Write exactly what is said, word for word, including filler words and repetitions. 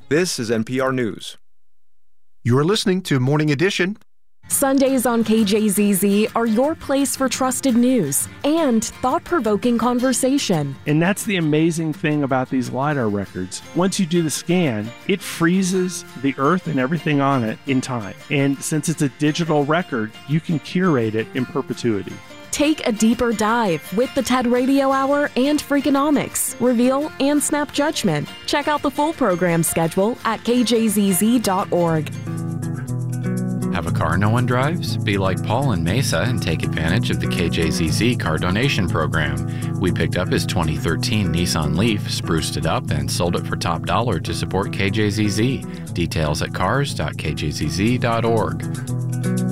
This is N P R News. You're listening to Morning Edition. Sundays on K J Z Z are your place for trusted news and thought-provoking conversation. And that's the amazing thing about these LiDAR records. Once you do the scan, it freezes the Earth and everything on it in time. And since it's a digital record, you can curate it in perpetuity. Take a deeper dive with the TED Radio Hour and Freakonomics, Reveal, and Snap Judgment. Check out the full program schedule at k j z z dot org. Have a car no one drives? Be like Paul in Mesa and take advantage of the K J Z Z car donation program. We picked up his twenty thirteen Nissan Leaf, spruced it up, and sold it for top dollar to support K J Z Z. Details at cars dot k j z z dot org.